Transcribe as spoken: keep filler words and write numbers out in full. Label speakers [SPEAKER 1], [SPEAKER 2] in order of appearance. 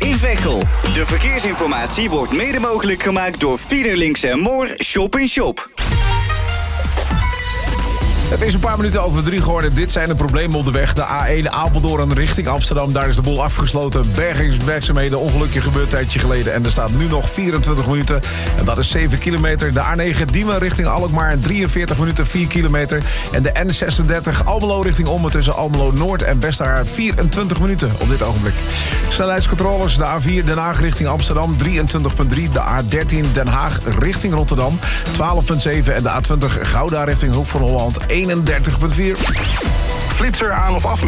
[SPEAKER 1] in Veghel. De verkeersinformatie wordt mede mogelijk gemaakt door Fiederlinks en Moor Shop in Shop.
[SPEAKER 2] Het is een paar minuten over drie geworden. Dit zijn de problemen op de weg. De A één Apeldoorn richting Amsterdam. Daar is de boel afgesloten. Bergingswerkzaamheden. Ongelukje gebeurd een tijdje geleden. En er staat nu nog vierentwintig minuten. En dat is zeven kilometer. De A negen Diemen richting Alkmaar. drieënveertig minuten, vier kilometer. En de N zesendertig Almelo richting Ommen tussen Almelo Noord en Westhaar. vierentwintig minuten op dit ogenblik. Snelheidscontroles. De A vier Den Haag richting Amsterdam. drieëntwintig komma drie. De A dertien Den Haag richting Rotterdam. twaalf komma zeven. En de A twintig Gouda richting Hoek van Holland. eenendertig komma vier.
[SPEAKER 3] Flitser aan of af.